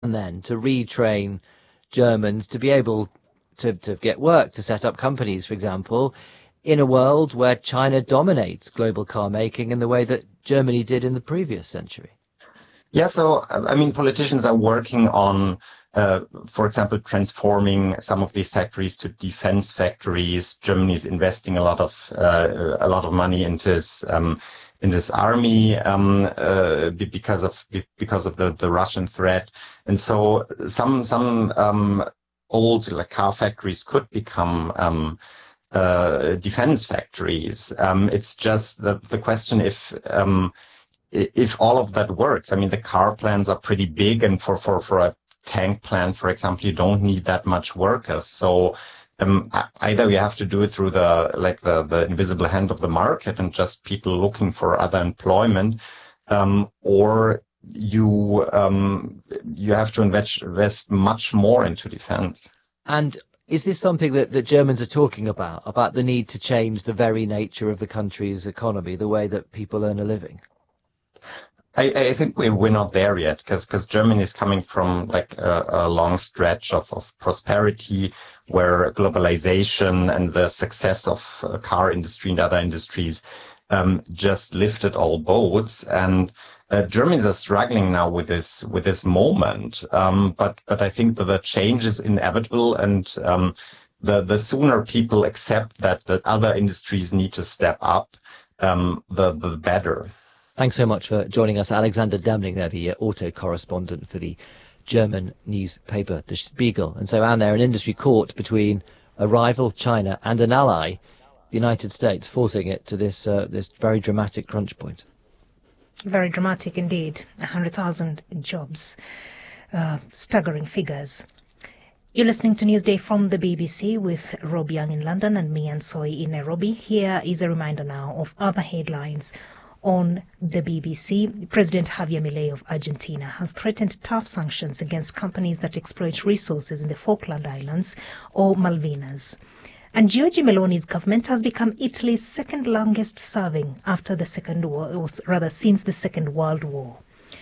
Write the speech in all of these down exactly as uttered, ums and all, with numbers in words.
happen then to retrain Germans to be able to, to get work, to set up companies, for example, in a world where China dominates global car making in the way that Germany did in the previous century? Yeah, so, I mean, politicians are working on, uh, for example, transforming some of these factories to defense factories. Germany is investing a lot of, uh, a lot of money into this, um, in this army, um, uh, because of, because of the, the Russian threat. And so some, some, um, old like car factories could become, um, uh, defense factories. Um, it's just the, the question if, um, if all of that works. I mean, the car plants are pretty big, and for, for, for a tank plant, for example, you don't need that much workers. So um, either you have to do it through the like the, the invisible hand of the market and just people looking for other employment, um, or you um, you have to invest, invest much more into defense. And is this something that, that Germans are talking about, about the need to change the very nature of the country's economy, the way that people earn a living? I, I think we're, we're not there yet, because because Germany is coming from like a, a long stretch of, of prosperity, where globalization and the success of uh, car industry and other industries um, just lifted all boats, and uh, Germans are struggling now with this with this moment. Um, but but I think that the change is inevitable, and um, the the sooner people accept that that other industries need to step up, um, the the better. Thanks so much for joining us, Alexander Demling, there, the uh, auto correspondent for the German newspaper Der Spiegel. And so, Anne, they're an industry caught between a rival, China, and an ally, the United States, forcing it to this uh, this very dramatic crunch point. Very dramatic indeed. one hundred thousand jobs. Uh, staggering figures. You're listening to Newsday from the B B C with Rob Young in London and me, Anne Soy, in Nairobi. Here is a reminder now of other headlines on the B B C. President Javier Milei of Argentina has threatened tough sanctions against companies that exploit resources in the Falkland Islands or Malvinas. And Giorgia Meloni's government has become Italy's second longest serving after the Second War, or rather since the Second World War.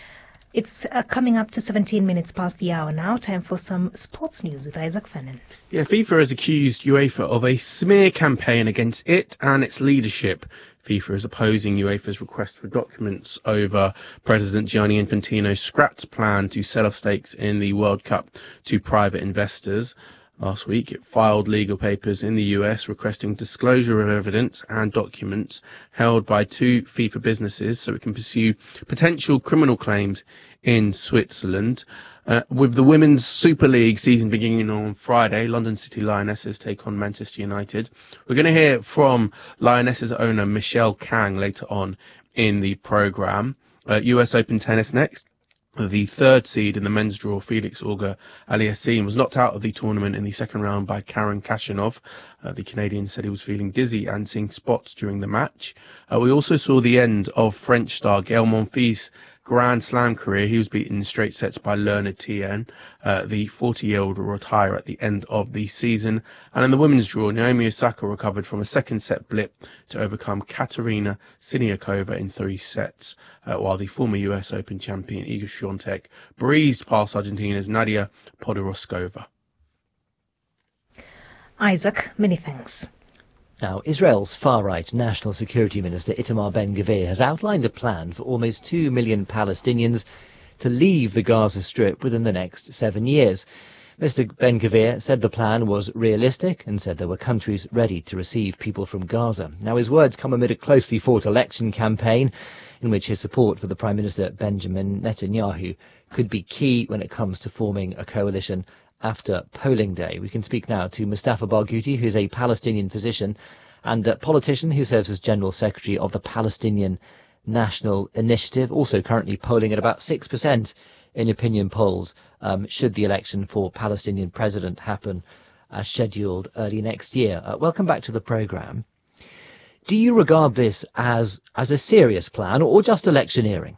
It's uh, coming up to seventeen minutes past the hour now. Time for some sports news with Isaac Fennan. Yeah, FIFA has accused UEFA of a smear campaign against it and its leadership. FIFA is opposing UEFA's request for documents over President Gianni Infantino's scrapped plan to sell off stakes in the World Cup to private investors. Last week, it filed legal papers in the U S requesting disclosure of evidence and documents held by two FIFA businesses so it can pursue potential criminal claims in Switzerland. Uh, with the Women's Super League season beginning on Friday, London City Lionesses take on Manchester United. We're going to hear from Lionesses owner Michelle Kang later on in the programme. Uh, U S Open tennis next. The third seed in the men's draw, Felix Auger-Aliassime, was knocked out of the tournament in the second round by Karen Khachanov. Uh, the Canadian said he was feeling dizzy and seeing spots during the match. Uh, we also saw the end of French star Gael Monfils' Grand Slam career. He was beaten in straight sets by Lerner Tien. Uh, the forty-year-old will retire at the end of the season. And in the women's draw, Naomi Osaka recovered from a second set blip to overcome Katerina Siniakova in three sets, uh, while the former U S Open champion Iga Swiatek breezed past Argentina's Nadia Podoroskova. Isaac, many thanks. Now, Israel's far-right National Security Minister Itamar Ben-Gvir has outlined a plan for almost two million Palestinians to leave the Gaza Strip within the next seven years. Mister Ben-Gvir said the plan was realistic and said there were countries ready to receive people from Gaza. Now, his words come amid a closely fought election campaign in which his support for the Prime Minister Benjamin Netanyahu could be key when it comes to forming a coalition after polling day. We can speak now to Mustafa Barghouti, who's a Palestinian physician and a politician who serves as General Secretary of the Palestinian National Initiative, also currently polling at about six percent in opinion polls, um, should the election for Palestinian president happen as scheduled early next year. Uh, welcome back to the programme. Do you regard this as, as a serious plan or just electioneering?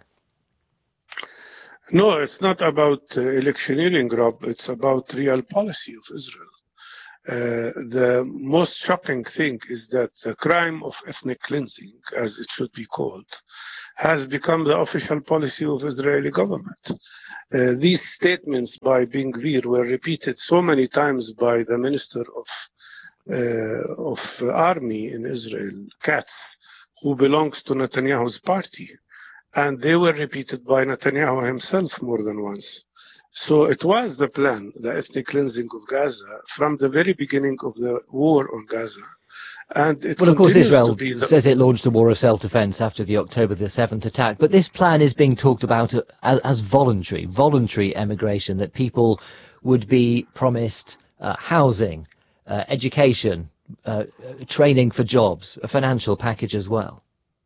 No, it's not about uh, electioneering, Rob. It's about real policy of Israel. Uh, the most shocking thing is that the crime of ethnic cleansing, as it should be called, has become the official policy of Israeli government. Uh, these statements by Ben Gvir were repeated so many times by the Minister of uh, of Army in Israel, Katz, who belongs to Netanyahu's party. And they were repeated by Netanyahu himself more than once. So it was the plan, the ethnic cleansing of Gaza, from the very beginning of the war on Gaza. And it well, of course, Israel the says it launched a war of self-defense after the October the seventh attack. But this plan is being talked about as, as voluntary, voluntary emigration, that people would be promised uh, housing, uh, education, uh, training for jobs, a financial package as well.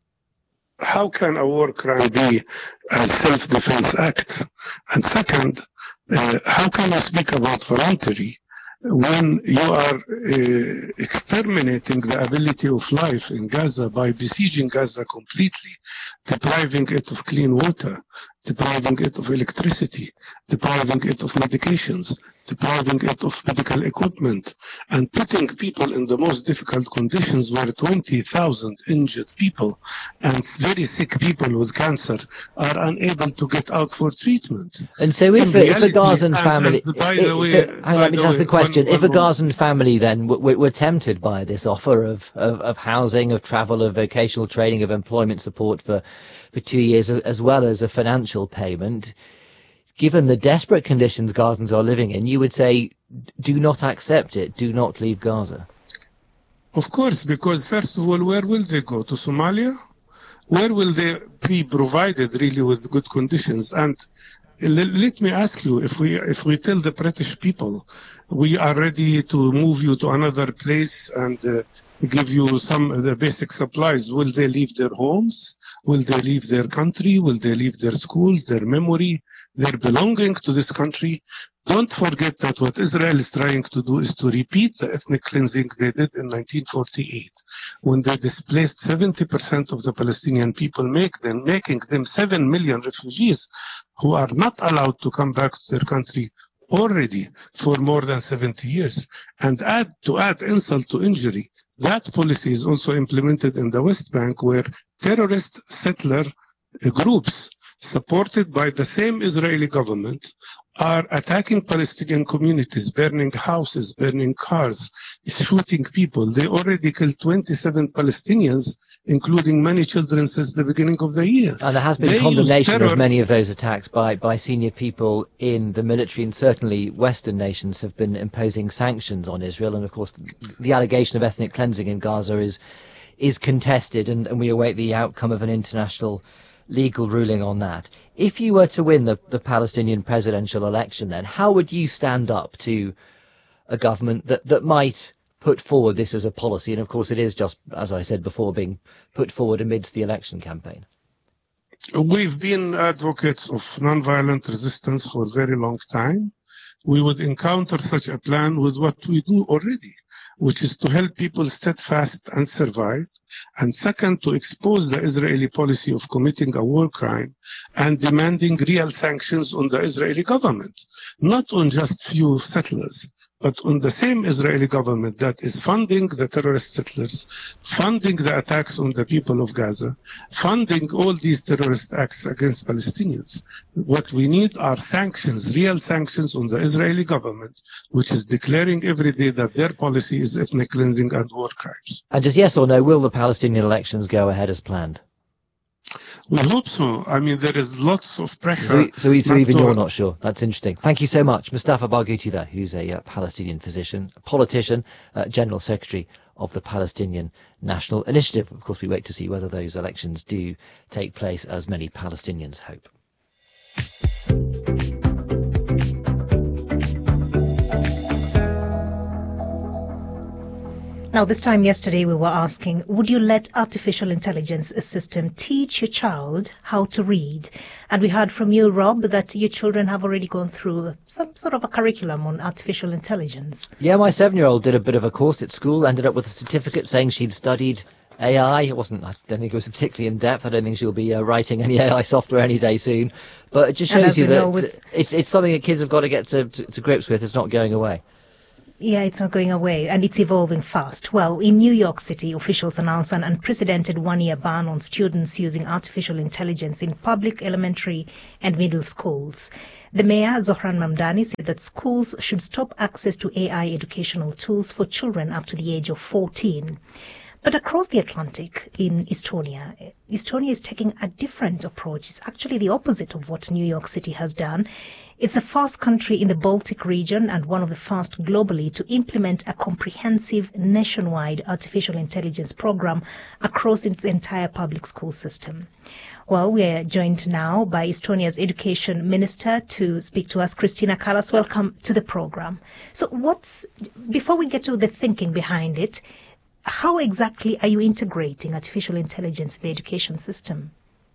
How can a war crime be a self-defense act? And second, uh, how can you speak about voluntary when you are uh, exterminating the ability of life in Gaza by besieging Gaza completely, depriving it of clean water, depriving it of electricity, depriving it of medications, depriving it of medical equipment, and putting people in the most difficult conditions where twenty thousand injured people and very sick people with cancer are unable to get out for treatment. And so if, a, if a Gazan family... And, and by the way, so, hang on, let me ask the question. One, if one, a Gazan family then w- were tempted by this offer of, of, of housing, of travel, of vocational training, of employment support for, for two years, as, as well as a financial payment, given the desperate conditions Gazans are living in, you would say, do not accept it, do not leave Gaza. Of course, because first of all, where will they go? To Somalia? Where will they be provided really with good conditions? And l- let me ask you, if we if we tell the British people, we are ready to move you to another place and uh, give you some of the basic supplies, will they leave their homes? Will they leave their country? Will they leave their schools, their memory, their belonging to this country? Don't forget that what Israel is trying to do is to repeat the ethnic cleansing they did in nineteen forty-eight, when they displaced seventy percent of the Palestinian people, make them, making them seven million refugees who are not allowed to come back to their country already for more than seventy years. And add to add insult to injury, that policy is also implemented in the West Bank, where terrorist settler groups supported by the same Israeli government are attacking Palestinian communities, burning houses, burning cars, shooting people. They already killed twenty-seven Palestinians, including many children since the beginning of the year. And there has been They condemnation of many of those attacks by, by senior people in the military, and certainly Western nations have been imposing sanctions on Israel. And of course, the allegation of ethnic cleansing in Gaza is is contested, and, and we await the outcome of an international legal ruling on that. If you were to win the, the Palestinian presidential election, then how would you stand up to a government that, that might put forward this as a policy? And of course it is just, as I said before, being put forward amidst the election campaign. We've been advocates of nonviolent resistance for a very long time. We would encounter such a plan with what we do already, which is to help people steadfast and survive, and second, to expose the Israeli policy of committing a war crime and demanding real sanctions on the Israeli government, not on just few settlers, but on the same Israeli government that is funding the terrorist settlers, funding the attacks on the people of Gaza, funding all these terrorist acts against Palestinians. What we need are sanctions, real sanctions on the Israeli government, which is declaring every day that their policy is ethnic cleansing and war crimes. And just yes or no, will the Palestinian elections go ahead as planned? We hope so. I mean, there is lots of pressure. So, so, so even you're not sure. That's interesting. Thank you so much. Mustafa Barghouti there, who's a uh, Palestinian physician, politician, uh, General Secretary of the Palestinian National Initiative. Of course, we wait to see whether those elections do take place, as many Palestinians hope. Now, this time yesterday we were asking, would you let artificial intelligence system teach your child how to read? And we heard from you, Rob, that your children have already gone through some sort of a curriculum on artificial intelligence. Yeah, my seven-year-old did a bit of a course at school, ended up with a certificate saying she'd studied A I. It wasn't, I don't think it was particularly in-depth. I don't think she'll be uh, writing any A I software any day soon. But it just shows you that with... it's, it's something that kids have got to get to, to, to grips with. It's not going away. Yeah, it's not going away, and it's evolving fast. Well, in New York City, officials announced an unprecedented one-year ban on students using artificial intelligence in public elementary and middle schools. The mayor, Zohran Mamdani, said that schools should stop access to A I educational tools for children up to the age of fourteen. But across the Atlantic, in Estonia, Estonia is taking a different approach. It's actually the opposite of what New York City has done. It's the first country in the Baltic region and one of the first globally to implement a comprehensive nationwide artificial intelligence program across its entire public school system. Well, we are joined now by Estonia's education minister to speak to us, Kristiina Kallas. Welcome to the program. So what's, before we get to the thinking behind it, how exactly are you integrating artificial intelligence in the education system?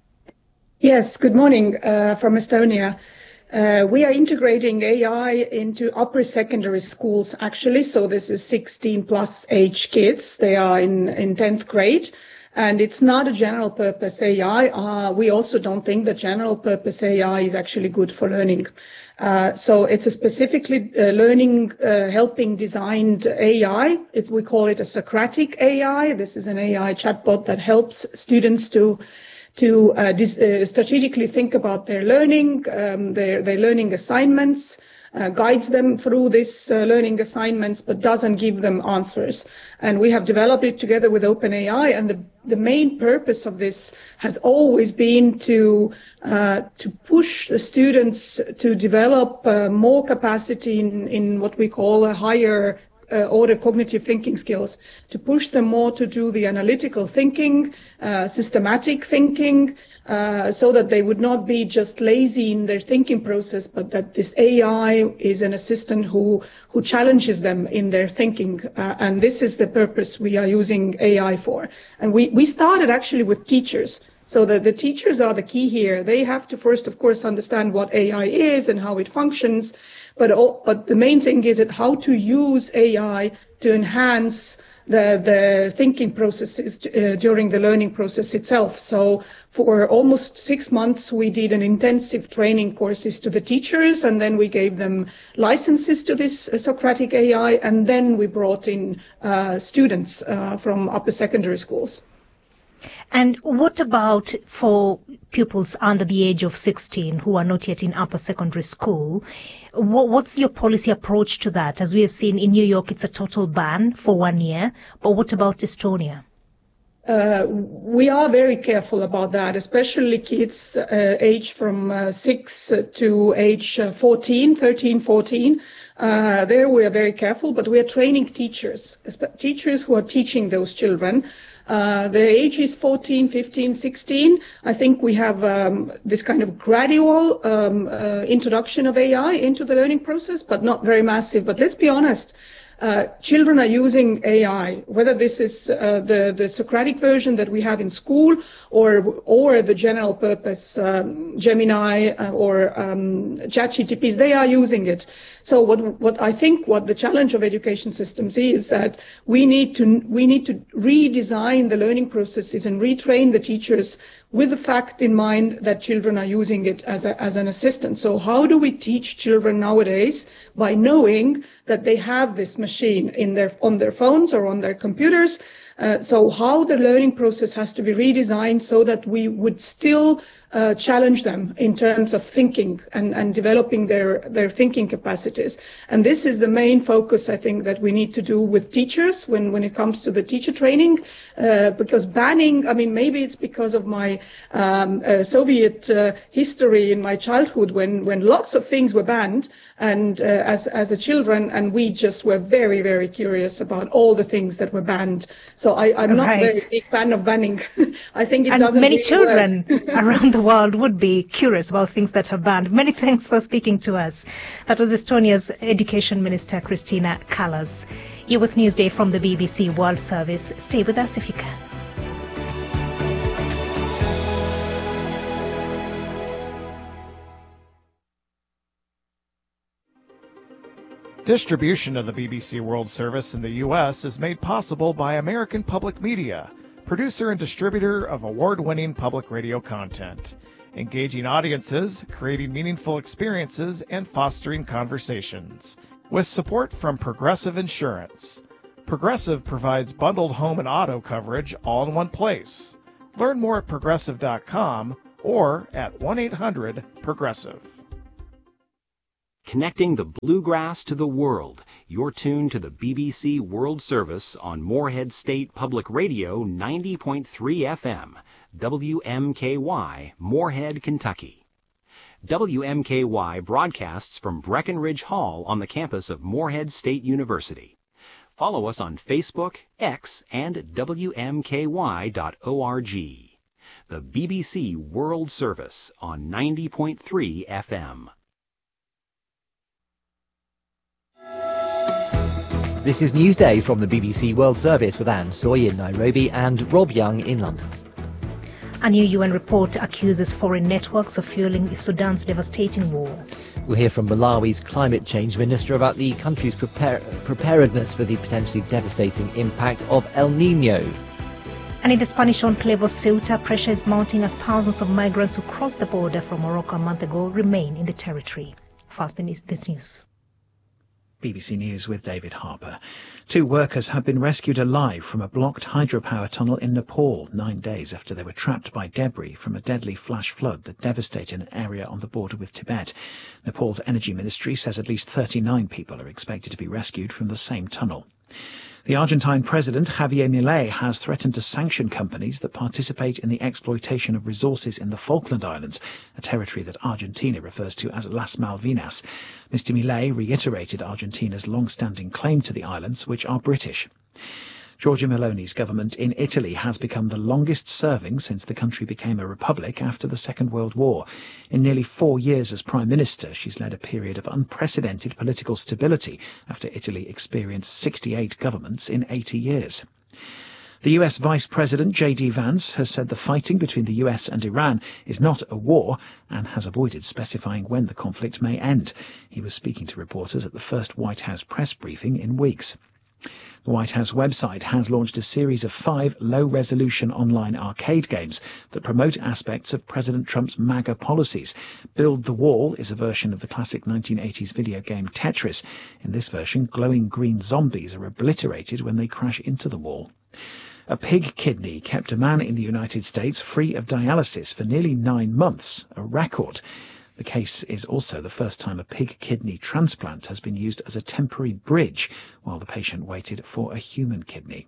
Yes, good morning uh, from Estonia. Uh, we are integrating A I into upper secondary schools, actually. So this is sixteen plus age kids. They are in, in tenth grade. And it's not a general purpose A I. Uh, we also don't think that general purpose A I is actually good for learning. Uh, so it's a specifically uh, learning, uh, helping designed A I. It, we call it a Socratic A I. This is an A I chatbot that helps students to to uh, dis, uh, strategically think about their learning, um, their, their learning assignments, uh, guides them through this uh, learning assignments, but doesn't give them answers. And we have developed it together with OpenAI, and the, the main purpose of this has always been to uh, to push the students to develop uh, more capacity in, in what we call a higher Uh, order cognitive thinking skills, to push them more to do the analytical thinking, uh, systematic thinking, uh, so that they would not be just lazy in their thinking process, but that this A I is an assistant who, who challenges them in their thinking. Uh, and this is the purpose we are using A I for. And we, we started actually with teachers. So the, the teachers are the key here. They have to first, of course, understand what A I is and how it functions. But, all, but the main thing is that how to use A I to enhance the, the thinking processes uh, during the learning process itself. So for almost six months, we did an intensive training courses to the teachers, and then we gave them licenses to this uh, Socratic A I, and then we brought in uh, students uh, from upper secondary schools. And what about for pupils under the age of sixteen who are not yet in upper secondary school? What's your policy approach to that? As we have seen in New York, it's a total ban for one year. But what about Estonia? Uh, we are very careful about that, especially kids uh, aged from uh, six to age uh, fourteen, thirteen, fourteen. Uh, there we are very careful, but we are training teachers, teachers who are teaching those children. Uh, the age is fourteen, fifteen, sixteen. I think we have um, this kind of gradual um, uh, introduction of A I into the learning process, but not very massive. But let's be honest. Uh, children are using A I, whether this is uh, the, the Socratic version that we have in school or or the general purpose um, Gemini uh, or um, ChatGPT, they are using it. So what what I think what the challenge of education systems is that we need to we need to redesign the learning processes and retrain the teachers with the fact in mind that children are using it as a, as an assistant. So how do we teach children nowadays by knowing that they have this machine in their on their phones or on their computers? Uh, so how the learning process has to be redesigned so that we would still uh, challenge them in terms of thinking and, and developing their, their thinking capacities. And this is the main focus, I think, that we need to do with teachers when, when it comes to the teacher training, uh, because banning, I mean, maybe it's because of my um, uh, Soviet uh, history in my childhood when, when lots of things were banned and uh, as, as a children, and we just were very, very curious about all the things that were banned. So I, I'm not right. a very big fan of banning. I think it and doesn't many really children work. around the world would be curious about things that are banned. Many thanks for speaking to us. That was Estonia's Education Minister, Kristiina Kallas. You're with Newsday from the B B C World Service. Stay with us if you can. Distribution of the B B C World Service in the U S is made possible by American Public Media, producer and distributor of award-winning public radio content, engaging audiences, creating meaningful experiences, and fostering conversations. with support from Progressive Insurance. Progressive provides bundled home and auto coverage all in one place. Learn more at progressive dot com or at one eight hundred progressive. Connecting the bluegrass to the world. You're tuned to the B B C World Service on Morehead State Public Radio ninety point three F M, W M K Y, Morehead, Kentucky. W M K Y broadcasts from Breckenridge Hall on the campus of Morehead State University. Follow us on Facebook, X, and W M K Y dot org. The B B C World Service on ninety point three F M. This is Newsday from the B B C World Service with Anne Soy in Nairobi and Rob Young in London. A new U N report accuses foreign networks of fueling Sudan's devastating war. We'll hear from Malawi's climate change minister about the country's prepare- preparedness for the potentially devastating impact of El Nino. And in the Spanish enclave of Ceuta, pressure is mounting as thousands of migrants who crossed the border from Morocco a month ago remain in the territory. First, this news. B B C News with David Harper. Two workers have been rescued alive from a blocked hydropower tunnel in Nepal nine days after they were trapped by debris from a deadly flash flood that devastated an area on the border with Tibet. Nepal's energy ministry says at least thirty-nine people are expected to be rescued from the same tunnel. The Argentine president, Javier Milei, has threatened to sanction companies that participate in the exploitation of resources in the Falkland Islands, a territory that Argentina refers to as Las Malvinas. Mister Milei reiterated Argentina's long-standing claim to the islands, which are British. Giorgia Meloni's government in Italy has become the longest-serving since the country became a republic after the Second World War. In nearly four years as Prime Minister, she's led a period of unprecedented political stability after Italy experienced sixty-eight governments in eighty years. The U S Vice President J D Vance has said the fighting between the U S and Iran is not a war and has avoided specifying when the conflict may end. He was speaking to reporters at the first White House press briefing in weeks. The White House website has launched a series of five low-resolution online arcade games that promote aspects of President Trump's MAGA policies. Build the Wall is a version of the classic nineteen eighties video game Tetris. In this version, glowing green zombies are obliterated when they crash into the wall. A pig kidney kept a man in the United States free of dialysis for nearly nine months, a record. The case is also the first time a pig kidney transplant has been used as a temporary bridge while the patient waited for a human kidney.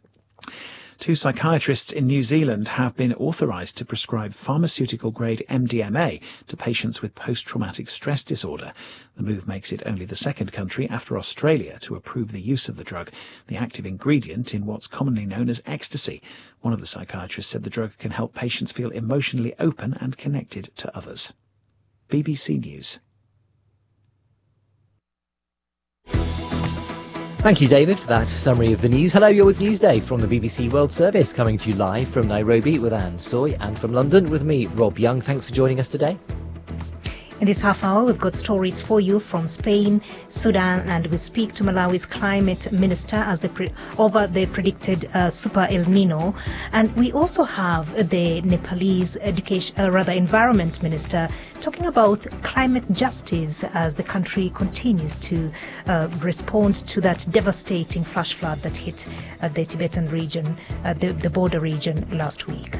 Two psychiatrists in New Zealand have been authorised to prescribe pharmaceutical-grade M D M A to patients with post-traumatic stress disorder. The move makes it only the second country after Australia to approve the use of the drug, the active ingredient in what's commonly known as ecstasy. One of the psychiatrists said the drug can help patients feel emotionally open and connected to others. B B C News. Thank you, David, for that summary of the news. Hello, you're with Newsday from the B B C World Service, coming to you live from Nairobi with Anne Soy and from London with me, Rob Young. Thanks for joining us today. In this half hour, we've got stories for you from Spain, Sudan, and we speak to Malawi's climate minister as they pre- over the predicted uh, Super El Nino. And we also have the Nepalese education, uh, rather environment minister talking about climate justice as the country continues to uh, respond to that devastating flash flood that hit uh, the Tibetan region, uh, the, the border region last week.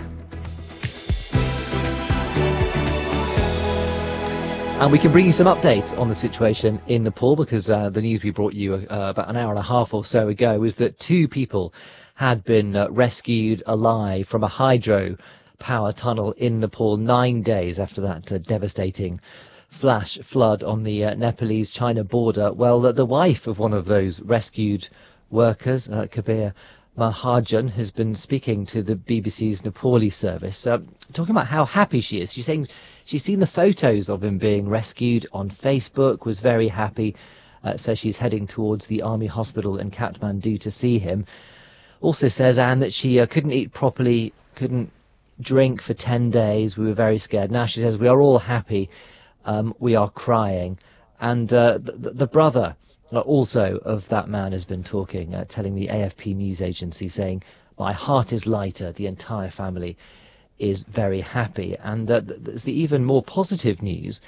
And we can bring you some updates on the situation in Nepal because uh, the news we brought you uh, about an hour and a half or so ago was that two people had been uh, rescued alive from a hydro power tunnel in Nepal nine days after that uh, devastating flash flood on the uh, Nepalese-China border. Well, uh, the wife of one of those rescued workers, uh, Kabir Mahajan, has been speaking to the B B C's Nepali service, uh, talking about how happy she is. She's saying she's seen the photos of him being rescued on Facebook, was very happy, uh, says she's heading towards the army hospital in Kathmandu to see him. Also says, Anne, that she uh, couldn't eat properly, couldn't drink for ten days. We were very scared. Now she says, we are all happy. Um, we are crying. And uh, the, the brother uh, also of that man has been talking, uh, telling the A F P news agency, saying, my heart is lighter. The entire family is very happy. And uh, there's the even more positive news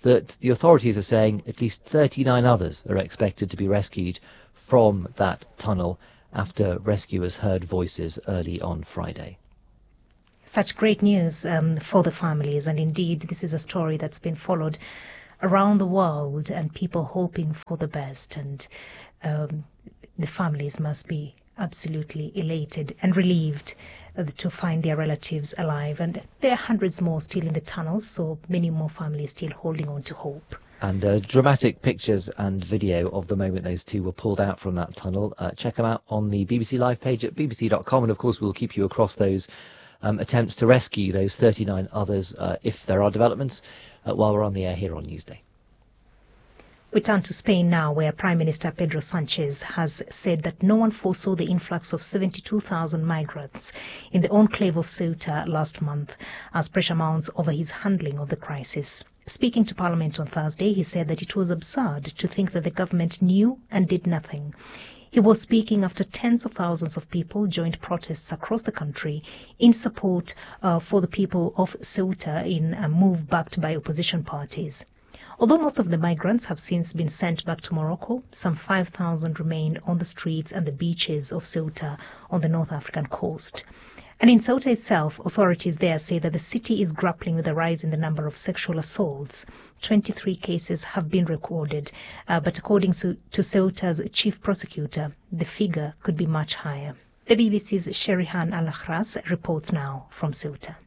that the authorities are saying at least thirty-nine others are expected to be rescued from that tunnel after rescuers heard voices early on Friday. Such great news um, for the families, and indeed this is a story that's been followed around the world, and people hoping for the best, and um, the families must be absolutely elated and relieved uh, to find their relatives alive. And there are hundreds more still in the tunnels, so many more families still holding on to hope. And uh, dramatic pictures and video of the moment those two were pulled out from that tunnel. Uh, check them out on the B B C Live page at b b c dot com, and of course we'll keep you across those um, attempts to rescue those thirty-nine others uh, if there are developments uh, while we're on the air here on Newsday. We turn to Spain now, where Prime Minister Pedro Sanchez has said that no one foresaw the influx of seventy-two thousand migrants in the enclave of Ceuta last month as pressure mounts over his handling of the crisis. Speaking to Parliament on Thursday, he said that it was absurd to think that the government knew and did nothing. He was speaking after tens of thousands of people joined protests across the country in support uh, for the people of Ceuta in a move backed by opposition parties. Although most of the migrants have since been sent back to Morocco, some five thousand remain on the streets and the beaches of Ceuta on the North African coast. And in Ceuta itself, authorities there say that the city is grappling with a rise in the number of sexual assaults. twenty-three cases have been recorded, uh, but according to, to Ceuta's chief prosecutor, the figure could be much higher. The B B C's Sherihan Al-Akhras reports now from Ceuta.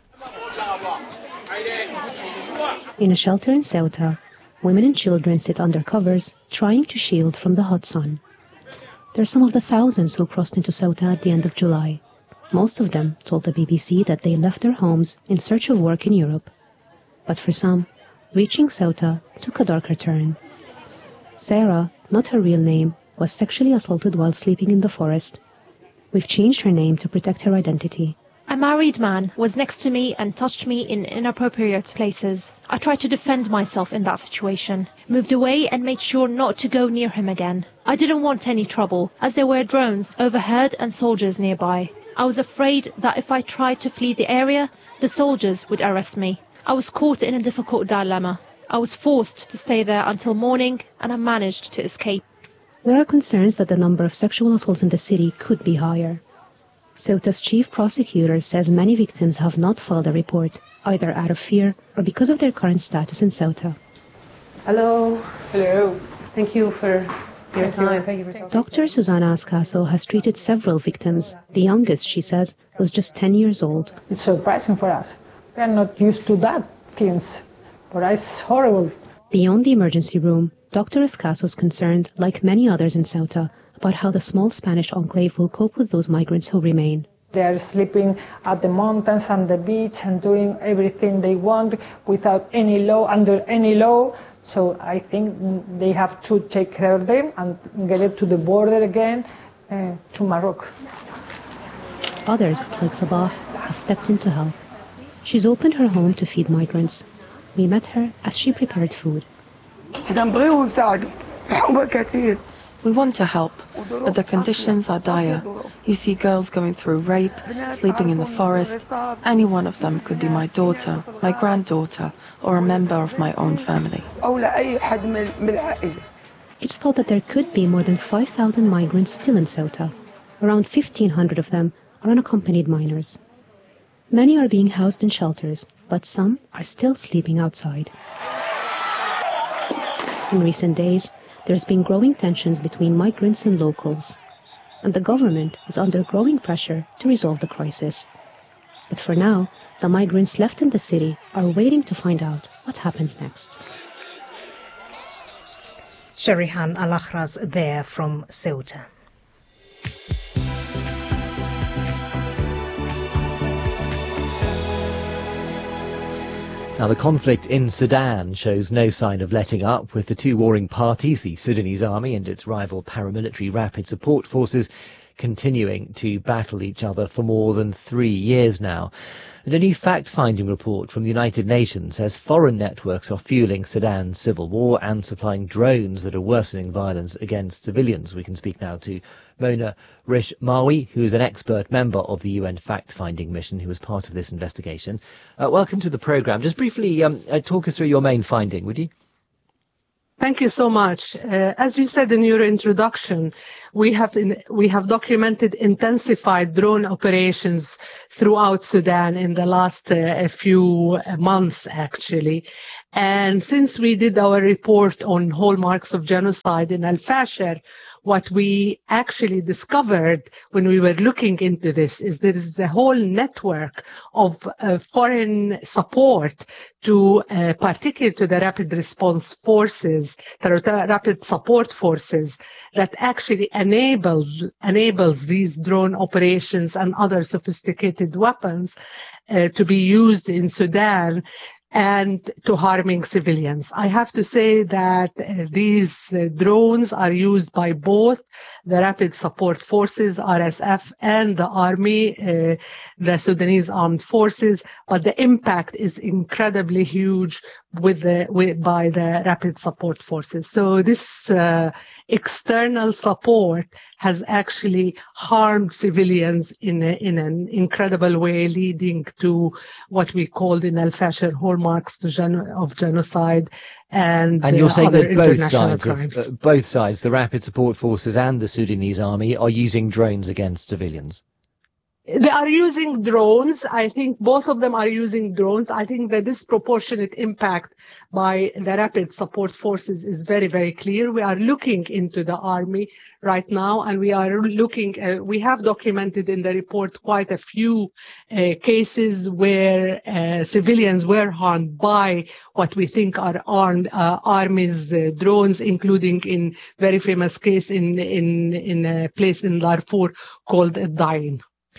In a shelter in Ceuta, women and children sit under covers, trying to shield from the hot sun. They're some of the thousands who crossed into Ceuta at the end of July. Most of them told the B B C that they left their homes in search of work in Europe. But for some, reaching Ceuta took a darker turn. Sarah, not her real name, was sexually assaulted while sleeping in the forest. We've changed her name to protect her identity. A married man was next to me and touched me in inappropriate places. I tried to defend myself in that situation, moved away and made sure not to go near him again. I didn't want any trouble, as there were drones overhead and soldiers nearby. I was afraid that if I tried to flee the area, the soldiers would arrest me. I was caught in a difficult dilemma. I was forced to stay there until morning, and I managed to escape. There are concerns that the number of sexual assaults in the city could be higher. Ceuta's chief prosecutor says many victims have not filed a report, either out of fear or because of their current status in Ceuta. Hello. Hello. Thank you for your time. Thank you for talking. Doctor Susana Ascaso has treated several victims. The youngest, she says, was just ten years old. It's surprising for us. We are not used to that things, but it's horrible. Beyond the emergency room, Doctor Ascaso is concerned, like many others in Ceuta, about how the small Spanish enclave will cope with those migrants who remain. They are sleeping at the mountains and the beach and doing everything they want without any law, under any law. So I think they have to take care of them and get it to the border again, uh, to Morocco. Others, like Sabah, have stepped in to help. She's opened her home to feed migrants. We met her as she prepared food. We want to help, but the conditions are dire. You see girls going through rape, sleeping in the forest. Any one of them could be my daughter, my granddaughter, or a member of my own family. It's thought that there could be more than five thousand migrants still in Ceuta. Around fifteen hundred of them are unaccompanied minors. Many are being housed in shelters, but some are still sleeping outside. In recent days, there's been growing tensions between migrants and locals, and the government is under growing pressure to resolve the crisis. But for now, the migrants left in the city are waiting to find out what happens next. Sherihan Al-Akhras there from Ceuta. Now, the conflict in Sudan shows no sign of letting up, with the two warring parties, the Sudanese army and its rival paramilitary rapid support forces, continuing to battle each other for more than three years now. And a new fact-finding report from the United Nations says foreign networks are fueling Sudan's civil war and supplying drones that are worsening violence against civilians. We can speak now to Mona Rish-Mawi, who is an expert member of the U N fact-finding mission who was part of this investigation. Uh, welcome to the programme. Just briefly um, uh, talk us through your main finding, would you? Thank you so much. Uh, as you said in your introduction, we have in, we have documented intensified drone operations throughout Sudan in the last uh, few months, actually. And since we did our report on hallmarks of genocide in Al-Fasher, what we actually discovered when we were looking into this is there is a whole network of uh, foreign support to, uh, particularly to the rapid response forces, the rapid support forces that actually enables, enables these drone operations and other sophisticated weapons uh, to be used in Sudan and to harming civilians. I have to say that uh, these uh, drones are used by both the Rapid Support Forces, R S F, and the Army, uh, the Sudanese Armed Forces, but the impact is incredibly huge with the, with, by the Rapid Support Forces. So this uh, external support has actually harmed civilians in, a, in an incredible way, leading to what we called in Al-Fasher hallmarks to gen- of genocide and, and you're uh, saying other that both international sides, crimes. of, uh, both sides, the Rapid Support Forces and the Sudanese Army, are using drones against civilians? They are using drones. I think both of them are using drones. I think the disproportionate impact by the Rapid Support Forces is very, very clear. We are looking into the army right now, and we are looking, uh, we have documented in the report quite a few uh, cases where uh, civilians were harmed by what we think are armed uh, army's uh, drones, including in very famous case in, in, in a place in Darfur called Dain.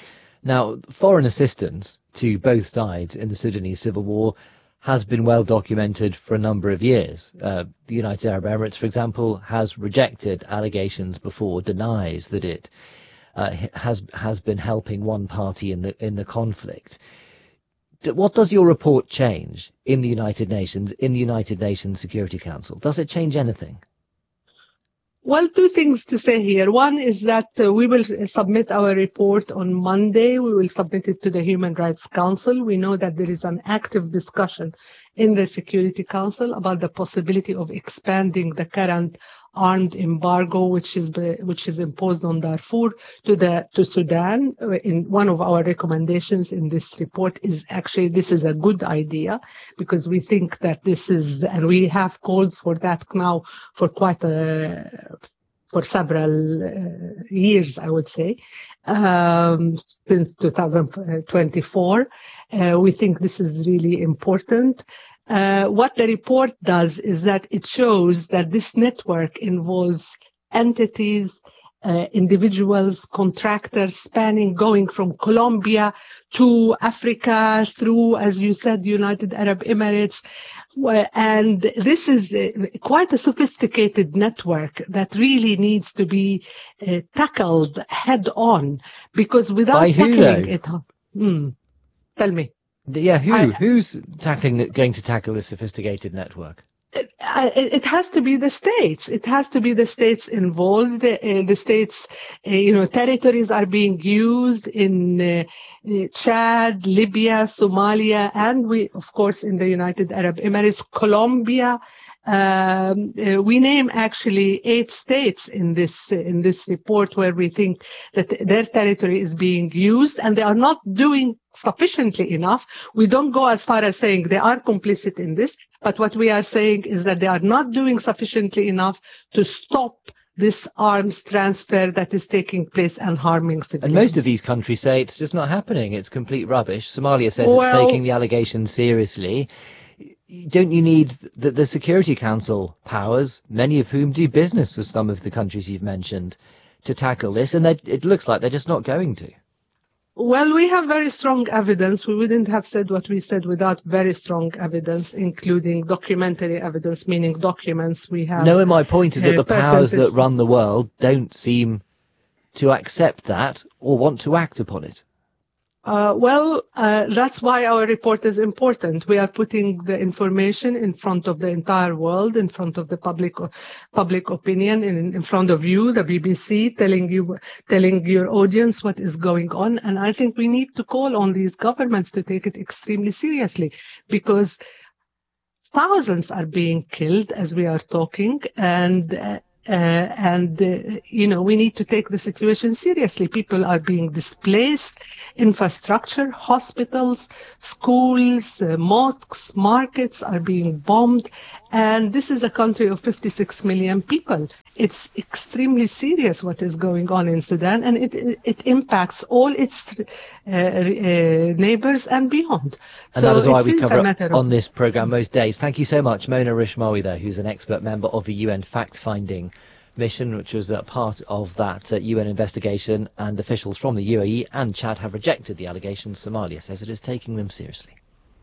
Now, foreign assistance to both sides in the Sudanese civil war has been well documented for a number of years. Uh, the United Arab Emirates, for example, has rejected allegations before, denies that it uh, has has been helping one party in the in the conflict. What does your report change in the United Nations, in the United Nations Security Council? Does it change anything? Well, two things to say here. One is that uh, we will submit our report on Monday. We will submit it to the Human Rights Council. We know that there is an active discussion in the Security Council about the possibility of expanding the current armed embargo, which is which is imposed on Darfur, to the to Sudan. In one of our recommendations in this report is actually this is a good idea, because we think that this is, and we have called for that now for quite a for several uh, years, I would say, um, since two thousand twenty-four. Uh, we think this is really important. Uh, what the report does is that it shows that this network involves entities, uh, individuals, contractors spanning, going from Colombia to Africa through, as you said, United Arab Emirates. And this is uh, quite a sophisticated network that really needs to be uh, tackled head on, because without By who, tackling though? it, hmm, tell me. Yeah, who I, who's tackling going to tackle this sophisticated network? It, it has to be the states. It has to be the states involved. Uh, the states, uh, you know, territories are being used in uh, Chad, Libya, Somalia, and we, of course, in the United Arab Emirates, Colombia. Um, uh, we name actually eight states in this uh, in this report where we think that their territory is being used, and they are not doing sufficiently enough. We don't go as far as saying they are complicit in this, but what we are saying is that they are not doing sufficiently enough to stop this arms transfer that is taking place and harming civilians. And most of these countries say it's just not happening. It's complete rubbish. Somalia says well, it's taking the allegations seriously. Don't you need the, the Security Council powers, many of whom do business with some of the countries you've mentioned, to tackle this? And it looks like they're just not going to. Well, we have very strong evidence. We wouldn't have said what we said without very strong evidence, including documentary evidence, meaning documents we have. No, and my point is that uh, the powers that run the world don't seem to accept that or want to act upon it? Uh, well, uh, that's why our report is important. We are putting the information in front of the entire world, in front of the public public opinion, in, in front of you, the B B C, telling you, telling your audience what is going on. And I think we need to call on these governments to take it extremely seriously, because thousands are being killed as we are talking, and uh, Uh, and, uh, you know, we need to take the situation seriously. People are being displaced, infrastructure, hospitals, schools, uh, mosques, markets are being bombed, and this is a country of fifty-six million people. It's extremely serious what is going on in Sudan, and it, it, it impacts all its uh, uh, neighbors and beyond. And so that is why we cover it of... on this programme most days. Thank you so much, Mona Rishmawi there, who's an expert member of the U N fact-finding mission, which was a part of that uh, U N investigation, and officials from the U A E and Chad have rejected the allegations. Somalia says it is taking them seriously.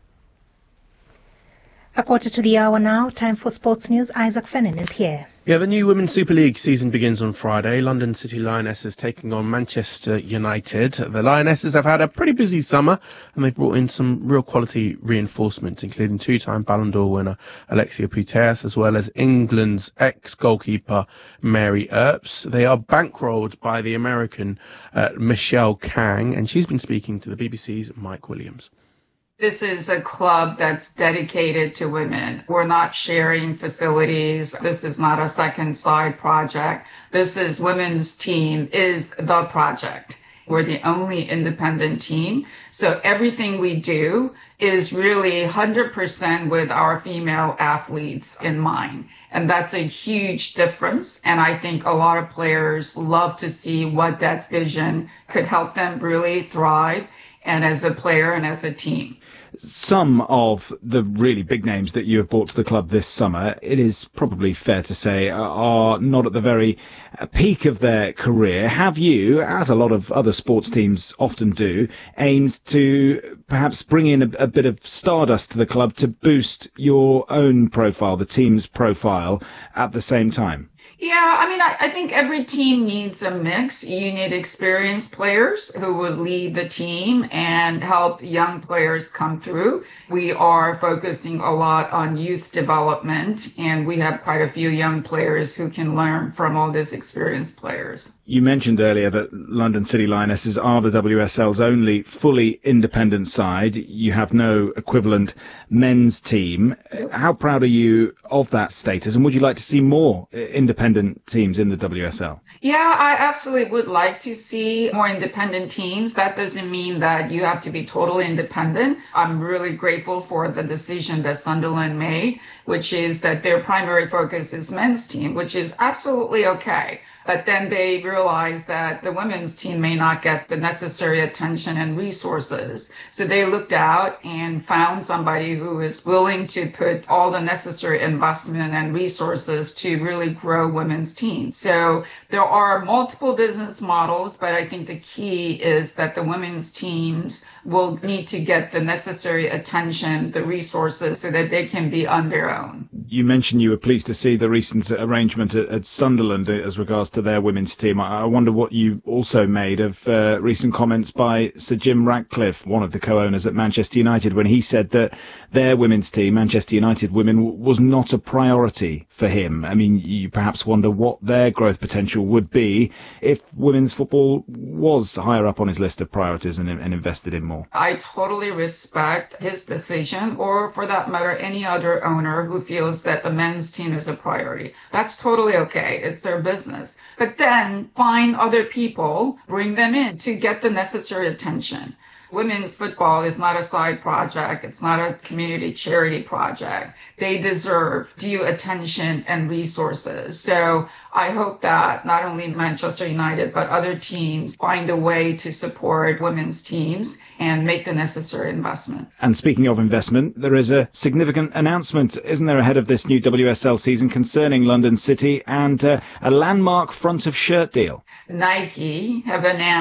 A quarter to the hour now, time for sports news. Isaac Fennin is here. Yeah, the new Women's Super League season begins on Friday. London City Lionesses taking on Manchester United. The Lionesses have had a pretty busy summer, and they've brought in some real quality reinforcements, including two-time Ballon d'Or winner Alexia Putellas, as well as England's ex-goalkeeper Mary Earps. They are bankrolled by the American uh, Michelle Kang, and she's been speaking to the B B C's Mike Williams. This is a club that's dedicated to women. We're not sharing facilities. This is not a second side project. This is women's team is the project. We're the only independent team. So everything we do is really one hundred percent with our female athletes in mind. And that's a huge difference. And I think a lot of players love to see what that vision could help them really thrive, and as a player and as a team. Some of the really big names that you have brought to the club this summer, it is probably fair to say, are not at the very peak of their career. Have you, as a lot of other sports teams often do, aimed to perhaps bring in a, a bit of stardust to the club to boost your own profile, the team's profile, at the same time? Yeah, I mean, I, I think every team needs a mix. You need experienced players who would lead the team and help young players come through. We are focusing a lot on youth development, and we have quite a few young players who can learn from all these experienced players. You mentioned earlier that London City Lionesses are the W S L's only fully independent side. You have no equivalent men's team. How proud are you of that status, and would you like to see more independent teams in the W S L? Yeah, I absolutely would like to see more independent teams. That doesn't mean that you have to be totally independent. I'm really grateful for the decision that Sunderland made, which is that their primary focus is men's team, which is absolutely okay. But then they realized that the women's team may not get the necessary attention and resources. So they looked out and found somebody who is willing to put all the necessary investment and resources to really grow women's teams. So there are multiple business models, but I think the key is that the women's teams will need to get the necessary attention, the resources, so that they can be on their own. You mentioned you were pleased to see the recent arrangement at, at Sunderland as regards to their women's team. I, I wonder what you also made of uh, recent comments by Sir Jim Ratcliffe, one of the co-owners at Manchester United, when he said that their women's team, Manchester United women, w- was not a priority for him. I mean, you perhaps wonder what their growth potential would be if women's football was higher up on his list of priorities and, and invested in more. I totally respect his decision, or for that matter, any other owner who feels that the men's team is a priority. That's totally okay. It's their business. But then find other people, bring them in to get the necessary attention. Women's football is not a side project. It's not a community charity project. They deserve due attention and resources. So I hope that not only Manchester United, but other teams find a way to support women's teams and make the necessary investment. And speaking of investment, there is a significant announcement, isn't there, ahead of this new W S L season concerning London City and uh, a landmark front of shirt deal. Nike have announced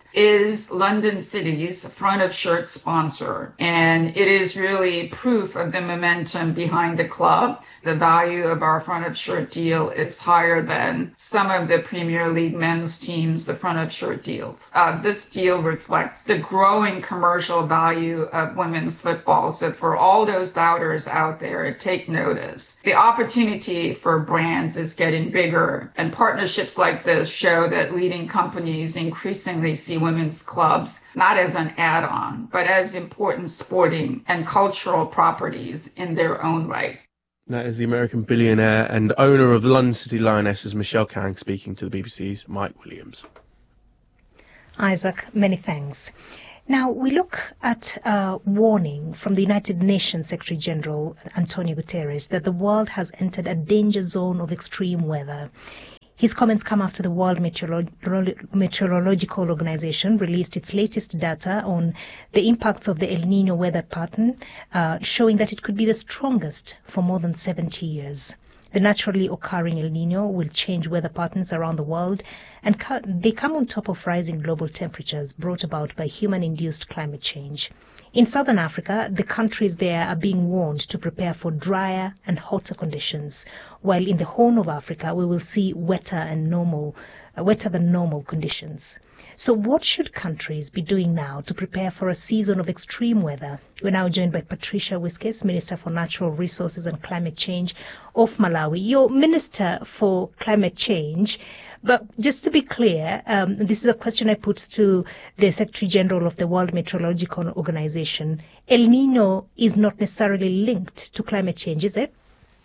is London City's front of shirt sponsor. And it is really proof of the momentum behind the club. The value of our front of shirt deal is higher than some of the Premier League men's teams, the front of shirt deals. Uh, this deal reflects the growing commercial value of women's football. So for all those doubters out there, take notice. The opportunity for brands is getting bigger, and partnerships like this show that leading companies increasingly see women's clubs not as an add-on, but as important sporting and cultural properties in their own right. That is the American billionaire and owner of London City Lionesses, Michelle Kang, speaking to the B B C's Mike Williams. Isaac, many thanks. Now, we look at a warning from the United Nations Secretary General Antonio Guterres that the world has entered a danger zone of extreme weather. His comments come after the World Meteorolo- Meteorological Organization released its latest data on the impacts of the El Nino weather pattern, uh, showing that it could be the strongest for more than seventy years. The naturally occurring El Nino will change weather patterns around the world, and co- they come on top of rising global temperatures brought about by human-induced climate change. In southern Africa, the countries there are being warned to prepare for drier and hotter conditions, while in the Horn of Africa we will see wetter and normal, uh, wetter than normal conditions. So what should countries be doing now to prepare for a season of extreme weather? We're now joined by Patricia Wiskes, Minister for Natural Resources and Climate Change of Malawi. You're Minister for Climate Change, but just to be clear, um, this is a question I put to the Secretary General of the World Meteorological Organization. El Nino is not necessarily linked to climate change, is it?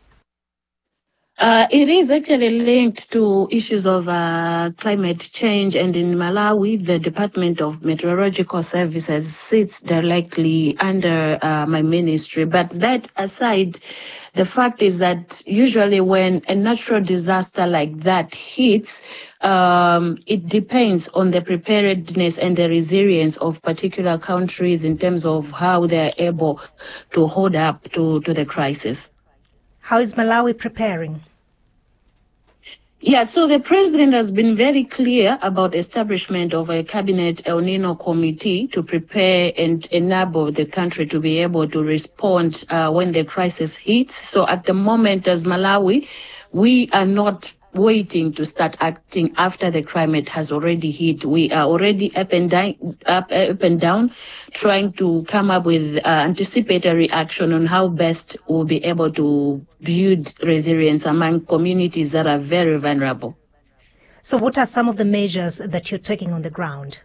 Uh, it is actually linked to issues of uh, climate change, and in Malawi, the Department of Meteorological Services sits directly under uh, my ministry. But that aside, the fact is that usually when a natural disaster like that hits, um, it depends on the preparedness and the resilience of particular countries in terms of how they are able to hold up to, to the crisis. How is Malawi preparing? Yeah, so the president has been very clear about establishment of a cabinet El Nino committee to prepare and enable the country to be able to respond uh, when the crisis hits. So at the moment, as Malawi, we are not waiting to start acting after the climate has already hit. We are already up and down, up, up and down, trying to come up with uh, anticipatory action on how best we'll be able to build resilience among communities that are very vulnerable. So what are some of the measures that you're taking on the ground?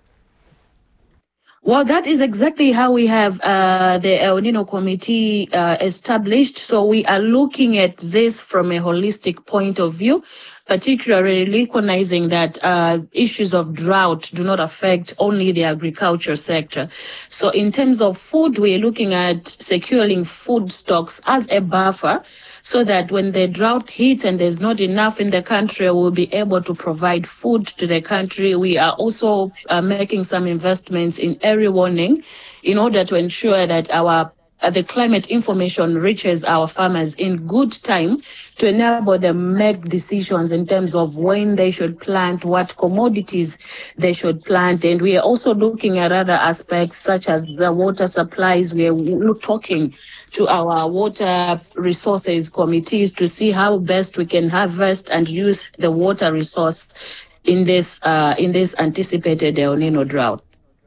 Well, that is exactly how we have uh, the El Nino Committee uh, established. So we are looking at this from a holistic point of view, particularly recognizing that uh, issues of drought do not affect only the agriculture sector. So in terms of food, we are looking at securing food stocks as a buffer, so that when the drought hits and there's not enough in the country, we'll be able to provide food to the country. We are also uh, making some investments in early warning in order to ensure that our uh, the climate information reaches our farmers in good time to enable them make decisions in terms of when they should plant, what commodities they should plant. And we are also looking at other aspects such as the water supplies. We are talking to our water resources committees to see how best we can harvest and use the water resource in this uh, in this anticipated El Nino drought.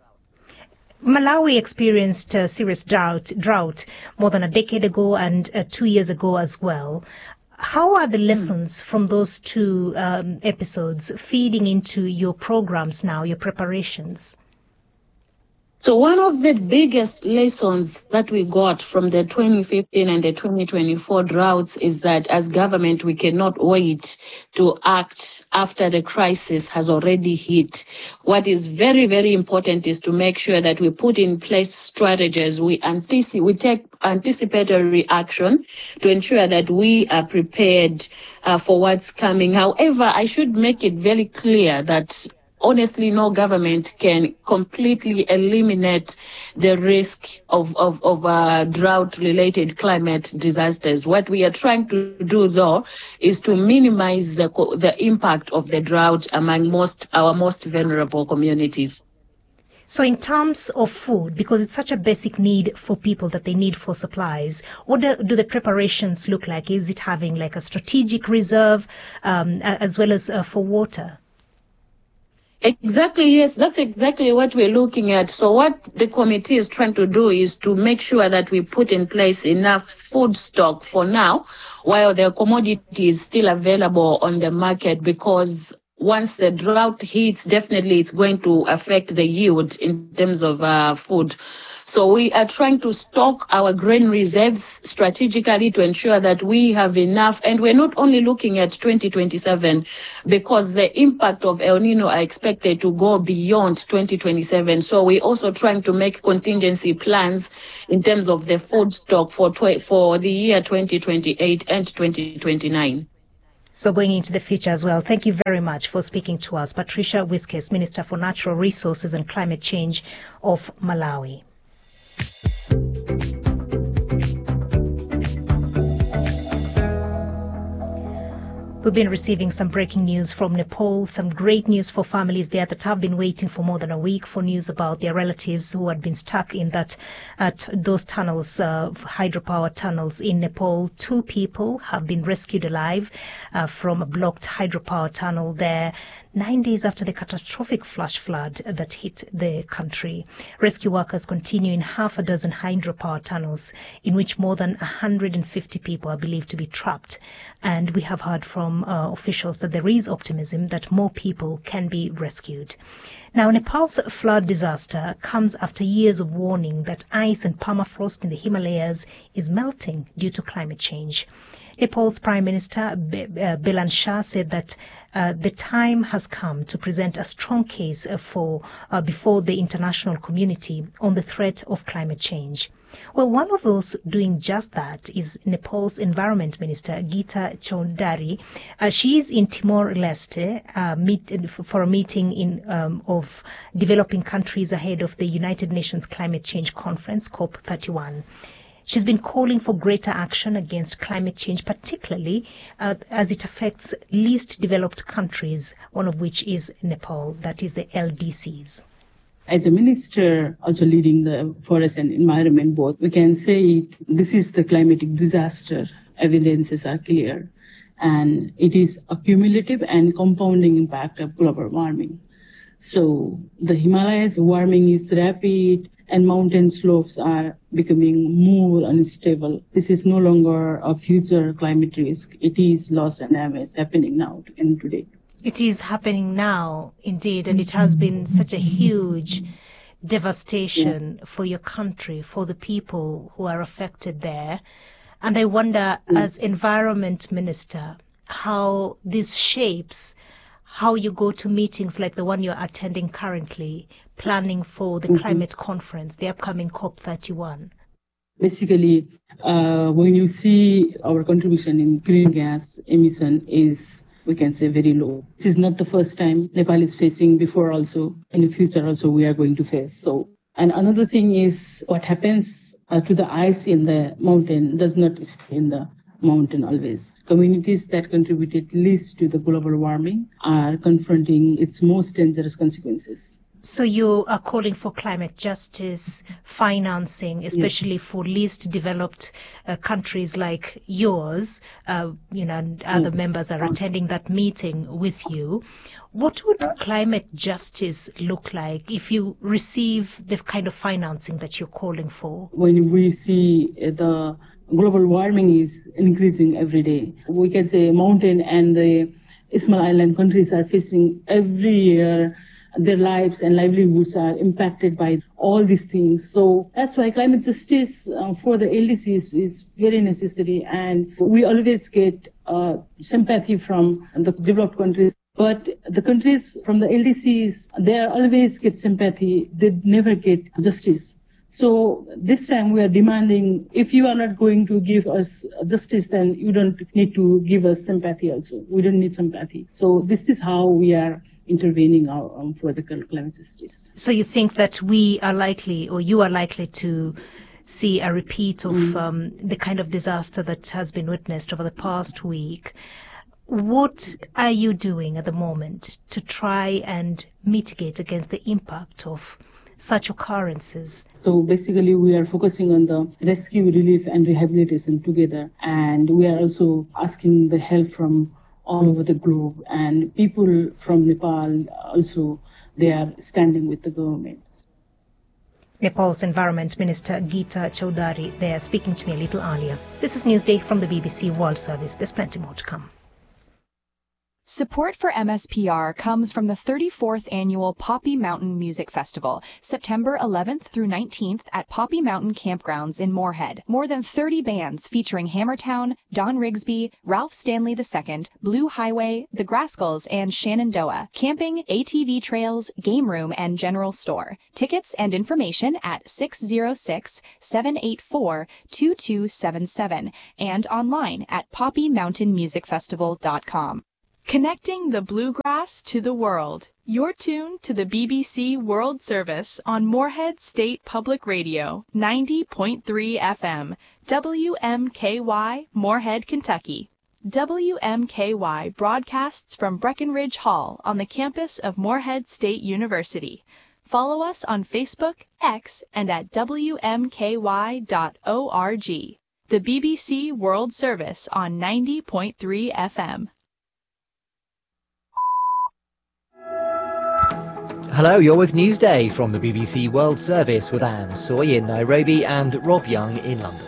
Malawi experienced a serious drought, drought more than a decade ago and uh, two years ago as well. How are the lessons from those two um, episodes feeding into your programs now, your preparations? So one of the biggest lessons that we got from the twenty fifteen and the twenty twenty-four droughts is that as government, we cannot wait to act after the crisis has already hit. What is very, very important is to make sure that we put in place strategies. We anticipate, we take anticipatory action to ensure that we are prepared uh, for what's coming. However, I should make it very clear that honestly, no government can completely eliminate the risk of, of, of uh, drought-related climate disasters. What we are trying to do, though, is to minimize the, the impact of the drought among most our most vulnerable communities. So in terms of food, because it's such a basic need for people that they need for supplies, what do, do the preparations look like? Is it having like a strategic reserve um, as well as uh, for water? Exactly, yes. That's exactly what we're looking at. So what the committee is trying to do is to make sure that we put in place enough food stock for now, while the commodity is still available on the market, because once the drought hits, definitely it's going to affect the yield in terms of uh, food. So we are trying to stock our grain reserves strategically to ensure that we have enough. And we're not only looking at twenty twenty-seven, because the impact of El Nino are expected to go beyond twenty twenty-seven. So we're also trying to make contingency plans in terms of the food stock for, tw- for the year twenty twenty-eight and twenty twenty-nine. So going into the future as well. Thank you very much for speaking to us. Patricia Wisques, Minister for Natural Resources and Climate Change of Malawi. We've been receiving some breaking news from Nepal, some great news for families there that have been waiting for more than a week for news about their relatives who had been stuck in that uh, t- those tunnels, uh, hydropower tunnels in Nepal. Two people have been rescued alive uh, from a blocked hydropower tunnel there, nine days after the catastrophic flash flood that hit the country. Rescue workers continue in half a dozen hydropower tunnels in which more than one hundred fifty people are believed to be trapped. And we have heard from uh, officials that there is optimism that more people can be rescued. Now, Nepal's flood disaster comes after years of warning that ice and permafrost in the Himalayas is melting due to climate change. Nepal's Prime Minister Be- uh, Bilan Shah said that uh, the time has come to present a strong case uh, for uh, before the international community on the threat of climate change. Well, one of those doing just that is Nepal's Environment Minister Geeta Chaudhary. Uh, she is in Timor-Leste uh, meet, for a meeting in um, of developing countries ahead of the United Nations Climate Change Conference, COP thirty-one. She's been calling for greater action against climate change, particularly uh, as it affects least developed countries, one of which is Nepal, that is the L D Cs. As a minister also leading the forest and environment board, we can say this is the climatic disaster. Evidences are clear. And it is a cumulative and compounding impact of global warming. So the Himalayas warming is rapid, and mountain slopes are becoming more unstable. This is no longer a future climate risk. It is loss and damage happening now and today. It is happening now, indeed, and it has been such a huge devastation yeah. for your country, for the people who are affected there. And I wonder, yes. as Environment Minister, how this shapes how you go to meetings like the one you're attending currently, planning for the mm-hmm. climate conference, the upcoming COP thirty-one. Basically, uh, when you see our contribution in green gas emission is, we can say, very low. This is not the first time Nepal is facing. Before also, in the future also, we are going to face. So, and another thing is what happens uh, to the ice in the mountain does not stay in the mountain always. Communities that contributed least to the global warming are confronting its most dangerous consequences. So you are calling for climate justice, financing, especially yes. for least developed uh, countries like yours. Uh, you know, and other yes. members are attending that meeting with you. What would climate justice look like if you receive the kind of financing that you're calling for? When we see the global warming is increasing every day, we can say mountain and the Small Island countries are facing every year. Their lives and livelihoods are impacted by all these things. So that's why climate justice uh, for the L D Cs is very necessary. And we always get uh, sympathy from the developed countries. But the countries from the L D Cs, they always get sympathy. They never get justice. So this time we are demanding, if you are not going to give us justice, then you don't need to give us sympathy also. We don't need sympathy. So this is how we are intervening our, um, for the climate justice. So you think that we are likely, or you are likely to see a repeat of mm. um, the kind of disaster that has been witnessed over the past week? What are you doing at the moment to try and mitigate against the impact of such occurrences? So basically we are focusing on the rescue, relief and rehabilitation together, and we are also asking the help from all over the globe, and people from Nepal also, they are standing with the government. Nepal's Environment Minister Geeta Chaudhary there speaking to me a little earlier. This is Newsday from the B B C World Service. There's plenty more to come. Support for M S P R comes from the thirty-fourth Annual Poppy Mountain Music Festival, September eleventh through nineteenth at Poppy Mountain Campgrounds in Moorhead. More than thirty bands featuring Hammertown, Don Rigsby, Ralph Stanley the Second, Blue Highway, The Grascals, and Shenandoah. Camping, A T V trails, game room, and general store. Tickets and information at six zero six, seven eight four, two two seven seven and online at poppy mountain music festival dot com. Connecting the bluegrass to the world. You're tuned to the B B C World Service on Moorhead State Public Radio, ninety point three F M, W M K Y, Moorhead, Kentucky. W M K Y broadcasts from Breckenridge Hall on the campus of Moorhead State University. Follow us on Facebook, X, and at W M K Y dot org. The B B C World Service on ninety point three F M. Hello, you're with Newsday from the B B C World Service with Anne Soy in Nairobi and Rob Young in London.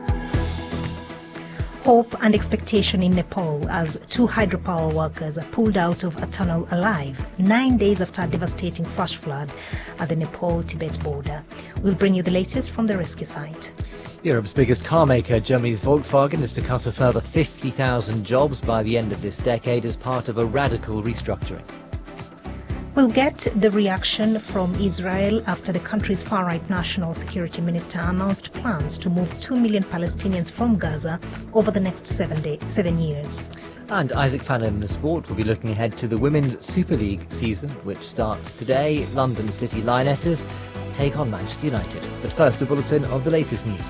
Hope and expectation in Nepal as two hydropower workers are pulled out of a tunnel alive, nine days after a devastating flash flood at the Nepal-Tibet border. We'll bring you the latest from the rescue site. Europe's biggest car maker, Germany's Volkswagen, is to cut a further fifty thousand jobs by the end of this decade as part of a radical restructuring. We'll get the reaction from Israel after the country's far-right national security minister announced plans to move two million Palestinians from Gaza over the next seven, day, seven years. And Isaac Fannin in sport will be looking ahead to the Women's Super League season, which starts today. London City Lionesses take on Manchester United. But first, a bulletin of the latest news.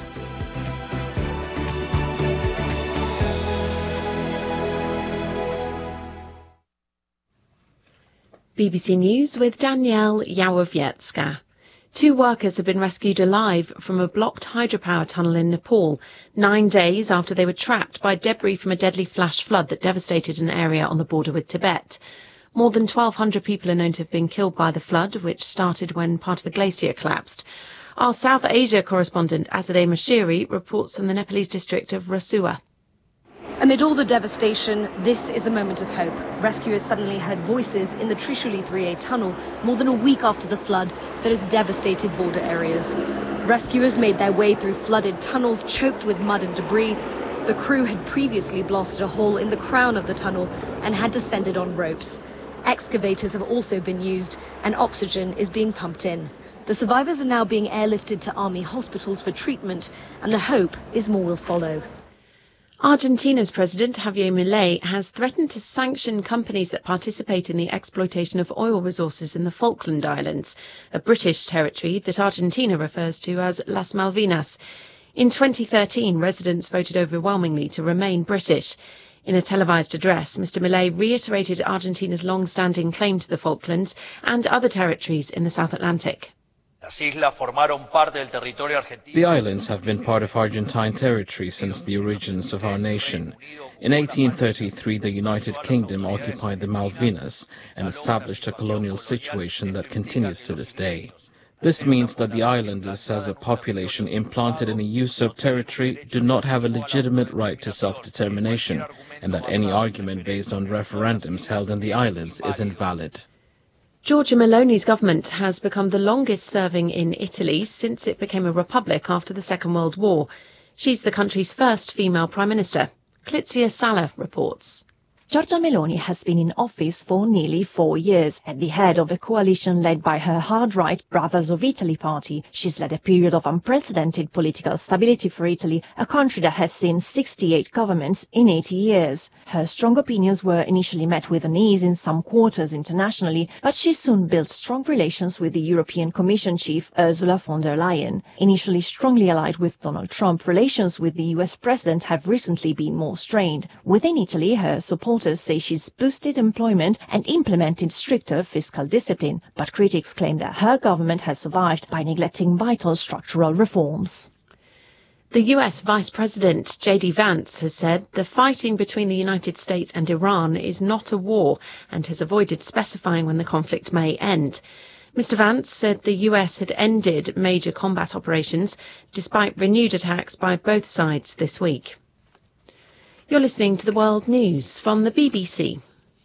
B B C News with Danielle Yawowiecka. Two workers have been rescued alive from a blocked hydropower tunnel in Nepal, nine days after they were trapped by debris from a deadly flash flood that devastated an area on the border with Tibet. More than twelve hundred people are known to have been killed by the flood, which started when part of a glacier collapsed. Our South Asia correspondent Azadeh Mashiri reports from the Nepalese district of Rasua. Amid all the devastation, this is a moment of hope. Rescuers suddenly heard voices in the Trishuli three A tunnel more than a week after the flood that has devastated border areas. Rescuers made their way through flooded tunnels choked with mud and debris. The crew had previously blasted a hole in the crown of the tunnel and had descended on ropes. Excavators have also been used and oxygen is being pumped in. The survivors are now being airlifted to army hospitals for treatment, and the hope is more will follow. Argentina's President Javier Milei has threatened to sanction companies that participate in the exploitation of oil resources in the Falkland Islands, a British territory that Argentina refers to as Las Malvinas. In twenty thirteen, residents voted overwhelmingly to remain British. In a televised address, Mr Milei reiterated Argentina's long-standing claim to the Falklands and other territories in the South Atlantic. The islands have been part of Argentine territory since the origins of our nation. In eighteen thirty-three, the United Kingdom occupied the Malvinas and established a colonial situation that continues to this day. This means that the islanders, as a population implanted in a usurped territory, do not have a legitimate right to self-determination, and that any argument based on referendums held in the islands is invalid. Giorgia Meloni's government has become the longest serving in Italy since it became a republic after the Second World War. She's the country's first female prime minister. Clizia Sala reports. Giorgia Meloni has been in office for nearly four years. At the head of a coalition led by her hard-right Brothers of Italy party, she's led a period of unprecedented political stability for Italy, a country that has seen sixty-eight governments in eighty years. Her strong opinions were initially met with unease in some quarters internationally, but she soon built strong relations with the European Commission chief Ursula von der Leyen. Initially strongly allied with Donald Trump, relations with the U S president have recently been more strained. Within Italy, her support supporters say she's boosted employment and implemented stricter fiscal discipline, but critics claim that her government has survived by neglecting vital structural reforms. The U S Vice President J D Vance has said the fighting between the United States and Iran is not a war and has avoided specifying when the conflict may end. Mister Vance said the U S had ended major combat operations despite renewed attacks by both sides this week. You're listening to the World News from the B B C.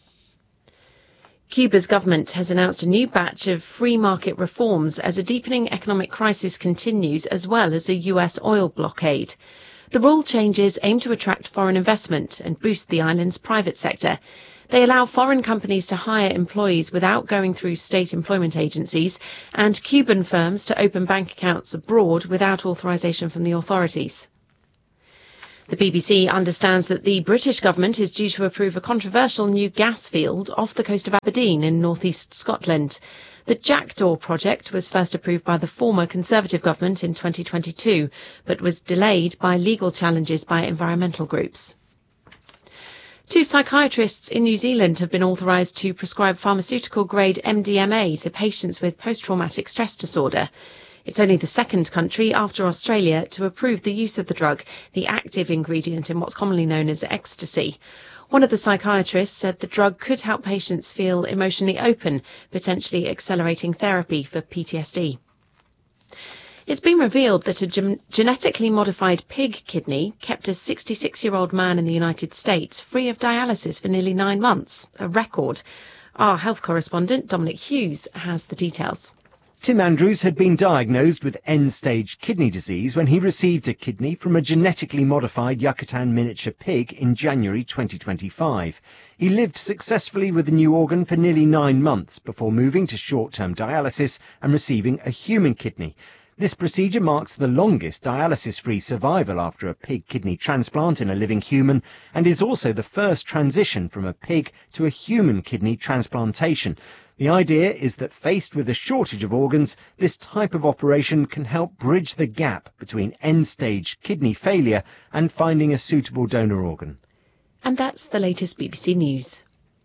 Cuba's government has announced a new batch of free market reforms as a deepening economic crisis continues, as well as a U S oil blockade. The rule changes aim to attract foreign investment and boost the island's private sector. They allow foreign companies to hire employees without going through state employment agencies, and Cuban firms to open bank accounts abroad without authorization from the authorities. The B B C understands that the British government is due to approve a controversial new gas field off the coast of Aberdeen in northeast Scotland. The Jackdaw project was first approved by the former Conservative government in twenty twenty-two, but was delayed by legal challenges by environmental groups. Two psychiatrists in New Zealand have been authorised to prescribe pharmaceutical-grade M D M A to patients with post-traumatic stress disorder. It's only the second country, after Australia, to approve the use of the drug, the active ingredient in what's commonly known as ecstasy. One of the psychiatrists said the drug could help patients feel emotionally open, potentially accelerating therapy for P T S D. It's been revealed that a gen- genetically modified pig kidney kept a sixty-six-year-old man in the United States free of dialysis for nearly nine months, a record. Our health correspondent, Dominic Hughes, has the details. Tim Andrews had been diagnosed with end-stage kidney disease when he received a kidney from a genetically modified Yucatan miniature pig in January twenty twenty-five. He lived successfully with the new organ for nearly nine months before moving to short-term dialysis and receiving a human kidney. This procedure marks the longest dialysis-free survival after a pig kidney transplant in a living human, and is also the first transition from a pig to a human kidney transplantation. The idea is that faced with a shortage of organs, this type of operation can help bridge the gap between end-stage kidney failure and finding a suitable donor organ. And that's the latest B B C News.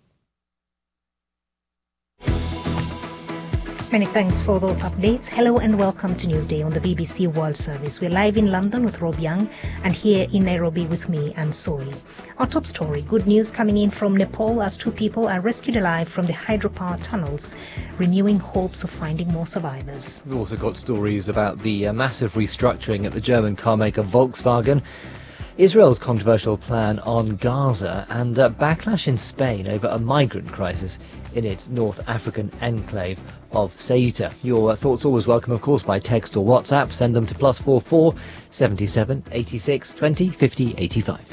Many thanks for those updates. Hello and welcome to Newsday on the B B C World Service. We're live in London with Rob Young and here in Nairobi with me and Soy. Our top story, good news coming in from Nepal as two people are rescued alive from the hydropower tunnels, renewing hopes of finding more survivors. We've also got stories about the uh, massive restructuring at the German car maker Volkswagen, Israel's controversial plan on Gaza, and uh, backlash in Spain over a migrant crisis in its North African enclave of Ceuta. Your uh, thoughts always welcome, of course, by text or WhatsApp. Send them to plus four four seventy-seven eighty-six twenty fifty eighty-five.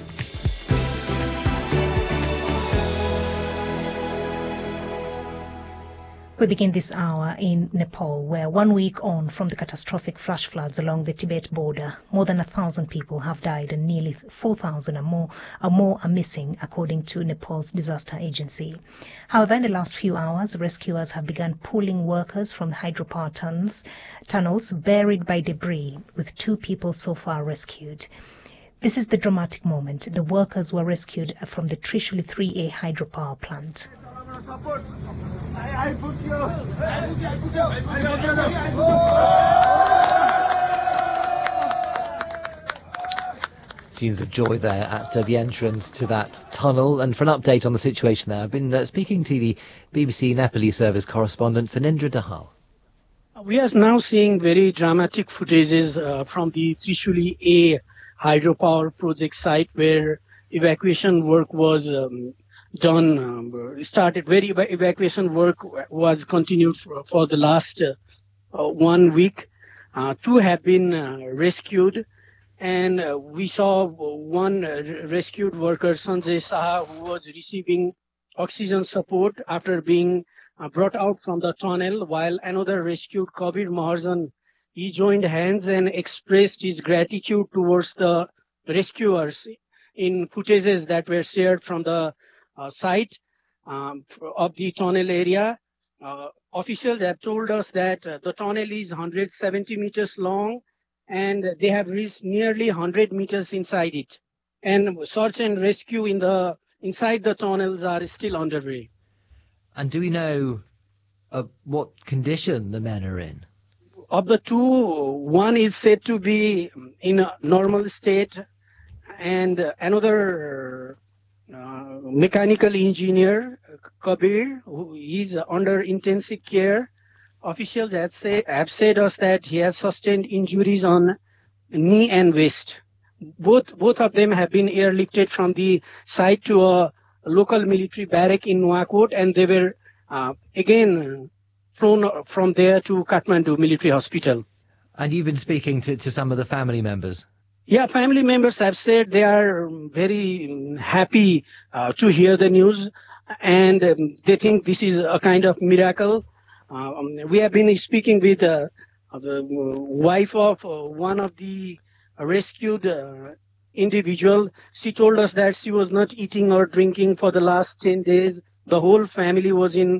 We begin this hour in Nepal, where one week on from the catastrophic flash floods along the Tibet border, more than a thousand people have died and nearly four thousand or more, or more are missing, according to Nepal's disaster agency. However, in the last few hours, rescuers have begun pulling workers from the hydropower tunnels, tunnels buried by debris, with two people so far rescued. This is the dramatic moment. The workers were rescued from the Trishuli three A hydropower plant. Scenes of joy there at uh, the entrance to that tunnel. And for an update on the situation there, I've been uh, speaking to the B B C Nepali service correspondent Phanindra Dahal. We are now seeing very dramatic footages uh, from the Trishuli A hydropower project site, where evacuation work was um, done, um, started, where ev- evacuation work was continued for, for the last uh, uh, one week. Uh, two have been uh, rescued, and uh, we saw one uh, rescued worker, Sanjay Saha, who was receiving oxygen support after being uh, brought out from the tunnel, while another rescued, Kabir Maharjan, he joined hands and expressed his gratitude towards the rescuers in footages that were shared from the uh, site um, of the tunnel area. Uh, officials have told us that uh, the tunnel is one hundred seventy meters long, and they have reached nearly one hundred meters inside it. And search and rescue in the inside the tunnels are still underway. And do we know uh, what condition the men are in? Of the two, one is said to be in a normal state, and another uh, mechanical engineer, Kabir, who is under intensive care. Officials have, say, have said us that he has sustained injuries on knee and waist. Both, both of them have been airlifted from the site to a local military barrack in Nouakchott, and they were uh, again flown from there to Kathmandu Military Hospital. And you've been speaking to, to some of the family members? Yeah, family members have said they are very happy uh, to hear the news, and um, they think this is a kind of miracle. Um, we have been speaking with uh, the wife of uh, one of the rescued uh, individual. She told us that she was not eating or drinking for the last ten days. The whole family was in